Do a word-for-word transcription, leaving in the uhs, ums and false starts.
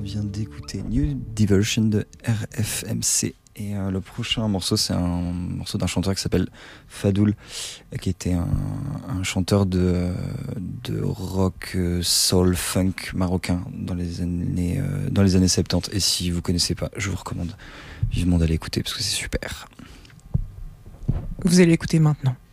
vient d'écouter New Diversion de R F M C. Et euh, le prochain morceau, c'est un morceau d'un chanteur qui s'appelle Fadoul, qui était un, un chanteur de, de rock, soul, funk marocain dans les années, euh, dans les années soixante-dix. Et si vous connaissez pas, je vous recommande vivement d'aller écouter parce que c'est super. Vous allez écouter maintenant.